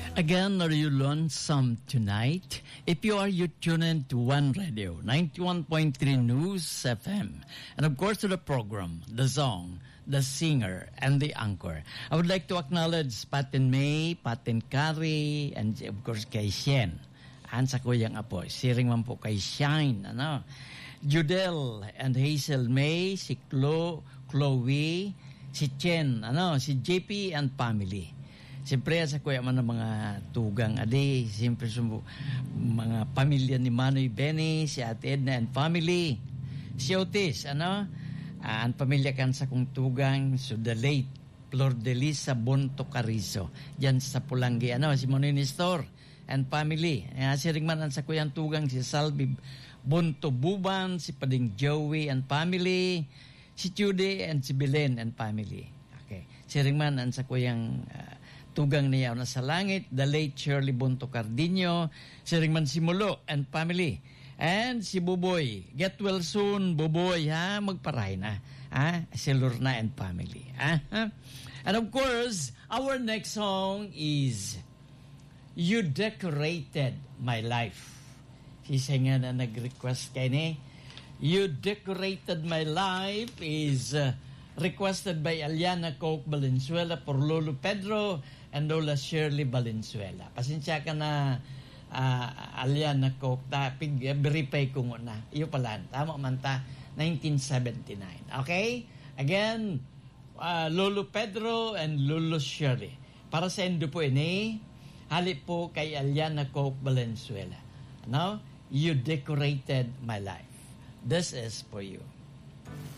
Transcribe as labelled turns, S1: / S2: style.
S1: Again, are you lonesome tonight? If you are, you tune in to One Radio, 91.3 News FM. And of course to the program, the song, the singer, and the anchor. I would like to acknowledge Patin May, Patin Kari, and of course kay Shen. And sa kuyang apo, siring man po kay Shine, Judel and Hazel May, si Chloe, si Chen, si JP and family. Siyempre sa kuya man ng mga tugang adi, siyempre mga pamilya ni Manoy Benny, si Ate Edna and family. Si Otis, ang pamilya kan sa kong tugang, so the late Flor de Lisa Bonto Carizo, diyan sa Pulangi, si Manoy Nestor and family. Si ringman sa kuyang tugang, si Salvi Bonto Buban, si Pading Joey and family, si Judy and si Belen and family. Okay. Si ringman sa kuyang tugang niya na sa langit, the late Shirley Bonto Cardino, si ringman si Mulo and family. And si Buboy, get well soon, Buboy, magparay na. Si Lorna and family. And of course, our next song is You Decorated My Life. Isa nga na nag-request kayo ni. You Decorated My Life is requested by Aliana Coke Valenzuela for Lolo Pedro and Lola Shirley Valenzuela. Pasensya ka na, Aliana Coke, verify ko muna. Iyo pala, tama man ta, 1979. Okay? Again, Lolo Pedro and Lolo Shirley. Para sa endo po ini, halip po kay Aliana Coke Valenzuela. You Decorated My Life. This is for you.